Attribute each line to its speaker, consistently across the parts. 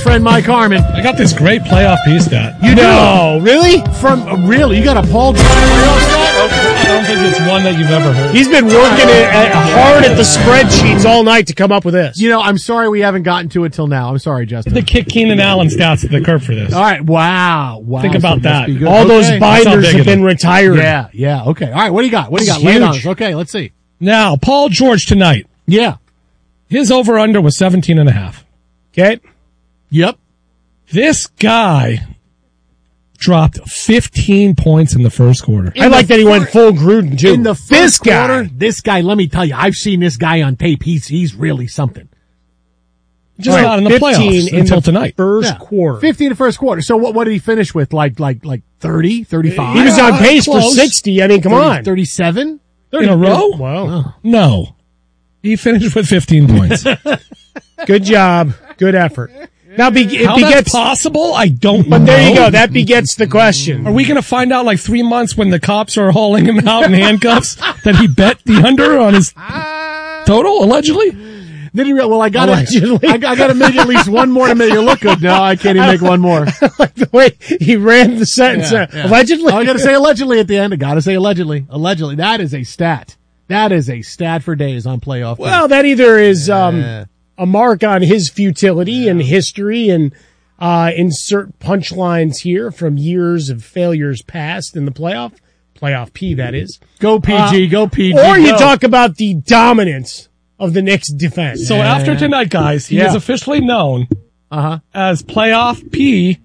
Speaker 1: friend Mike Harmon.
Speaker 2: I got this great playoff piece stat.
Speaker 1: You do?
Speaker 3: No, really?
Speaker 1: Really? You got a Paul George playoff stat?
Speaker 2: I don't think it's one that you've ever heard.
Speaker 3: He's been working hard at the spreadsheets all night to come up with this.
Speaker 1: You know, I'm sorry we haven't gotten to it till now. I'm sorry, Justin.
Speaker 2: To kick Keenan Allen stats at the curb for this.
Speaker 1: All right. Wow.
Speaker 2: Think about that.
Speaker 3: All those binders have been retired.
Speaker 1: Yeah. Okay. All right. What do you got? Lay it on us. Okay, let's see.
Speaker 2: Now, Paul George tonight.
Speaker 1: Yeah.
Speaker 2: His over-under was 17.5.
Speaker 3: Okay.
Speaker 1: Yep.
Speaker 2: This guy dropped 15 points in the first quarter.
Speaker 3: I like that he went full Gruden, too.
Speaker 1: In the first quarter, this guy, let me tell you, I've seen this guy on tape. He's really something.
Speaker 2: Just not in the playoffs until tonight.
Speaker 3: First quarter.
Speaker 1: 50 in the first quarter. So what did he finish with? Like 30, 35?
Speaker 3: He was on pace for
Speaker 2: close.
Speaker 3: 60. I mean, come on.
Speaker 1: 37?
Speaker 2: In a row?
Speaker 3: Wow.
Speaker 2: No. He finished with 15 points.
Speaker 3: Good job. Good effort. Now,
Speaker 2: How that's possible, I don't know.
Speaker 3: But there you go. That begets the question.
Speaker 2: Are we going to find out like 3 months when the cops are hauling him out in handcuffs that he bet the under on his total, allegedly?
Speaker 1: Then he well, I got to make at least one more to make it look good. No, I can't even make one more.
Speaker 3: Like the way he ran the sentence. Allegedly.
Speaker 1: I got to say allegedly at the end. I got to say allegedly. Allegedly. That is a stat. That is a stat for days on playoff.
Speaker 3: Well, that either is a mark on his futility and history and insert punchlines here from years of failures past in the playoff P, that is.
Speaker 1: Go PG, go PG.
Speaker 3: Or you talk about the dominance of the Knicks defense.
Speaker 2: So after tonight, guys, he is officially known as playoff P.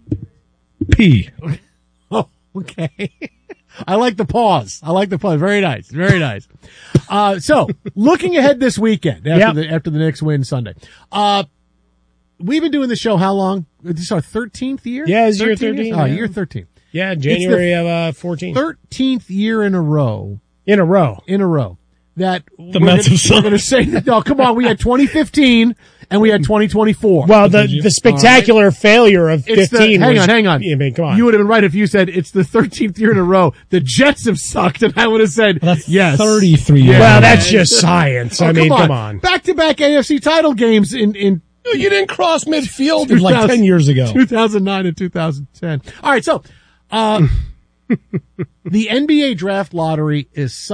Speaker 1: Oh, okay. I like the pause. Very nice. Very nice. So looking ahead this weekend after the Knicks win Sunday. We've been doing the show how long? This is our 13th year?
Speaker 3: Yeah, it's year 13.
Speaker 1: Oh, year 13.
Speaker 3: Yeah, January of 14.
Speaker 1: 13th year in a row. That
Speaker 2: the Mets have
Speaker 1: we're going to say that. No, come on. We had 2015 and we had 2024.
Speaker 3: Well, the spectacular failure of 15.
Speaker 1: Hang on.
Speaker 3: I mean, come on.
Speaker 1: You would have been right if you said it's the 13th year in a row. The Jets have sucked, and I would have said yes.
Speaker 2: 33 years.
Speaker 3: Well, that's just science. I mean, come on.
Speaker 1: Back-to-back AFC title games in
Speaker 2: you didn't cross midfield like 10 years ago.
Speaker 1: 2009 and 2010. All right, so the NBA draft lottery is